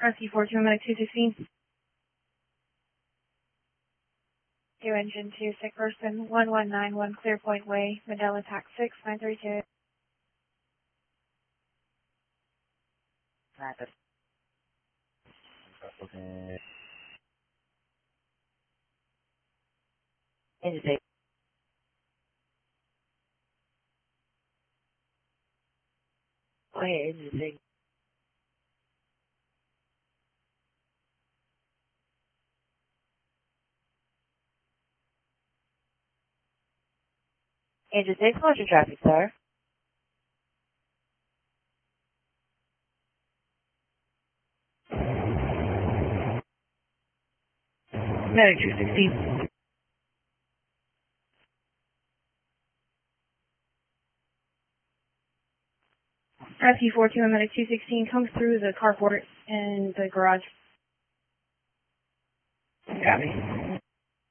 Rescue 42, medic 216. 2 engine 2, sick person, 1191 Clearpoint Way, Medela TAC 6, 932. Engine take. Go ahead, engine take. Engine 6, what's your traffic, sir? Medic 216. Rescue 42, medic 216. Comes through the carport in the garage. Copy.